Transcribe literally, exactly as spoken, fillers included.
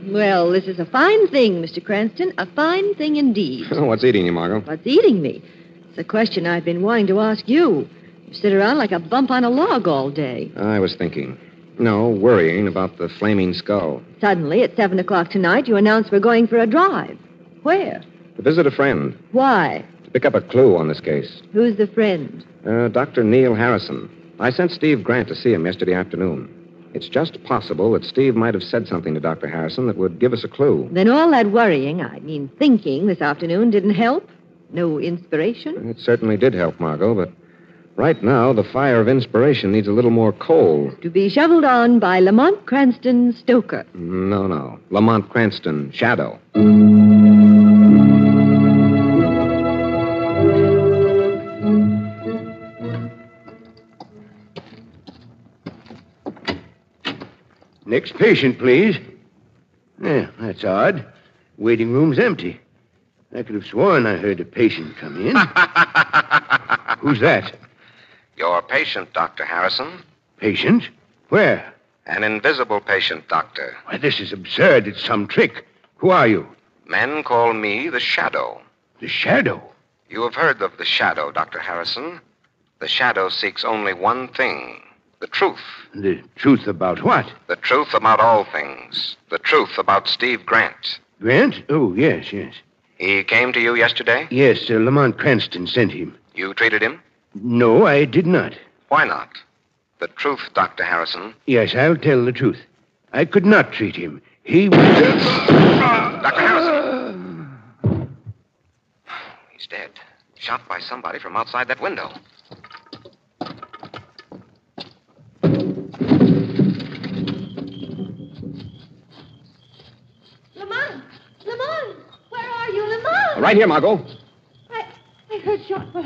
Well, this is a fine thing, Mister Cranston. A fine thing indeed. What's eating you, Margot? What's eating me? It's a question I've been wanting to ask you. You sit around like a bump on a log all day. I was thinking. No, worrying about the flaming skull. Suddenly, at seven o'clock tonight, you announce we're going for a drive. Where? To visit a friend. Why? To pick up a clue on this case. Who's the friend? Uh, Doctor Neil Harrison. I sent Steve Grant to see him yesterday afternoon. It's just possible that Steve might have said something to Doctor Harrison that would give us a clue. Then all that worrying, I mean thinking, this afternoon didn't help? No inspiration? It certainly did help, Margot, but right now the fire of inspiration needs a little more coal. To be shoveled on by Lamont Cranston Stoker. No, no. Lamont Cranston, Shadow. Next patient, please. Yeah, that's odd. Waiting room's empty. I could have sworn I heard a patient come in. Who's that? Your patient, Doctor Harrison. Patient? Where? An invisible patient, Doctor. Why, this is absurd. It's some trick. Who are you? Men call me the Shadow. The Shadow? You have heard of the Shadow, Doctor Harrison. The Shadow seeks only one thing. The truth. The truth about what? The truth about all things. The truth about Steve Grant. Grant? Oh, yes, yes. He came to you yesterday? Yes, uh, Lamont Cranston sent him. You treated him? No, I did not. Why not? The truth, Doctor Harrison. Yes, I'll tell the truth. I could not treat him. He was... Doctor Harrison! He's dead. Shot by somebody from outside that window. Lamont! Lamont! Where are you, Lamont? Right here, Margot. I, I heard shot.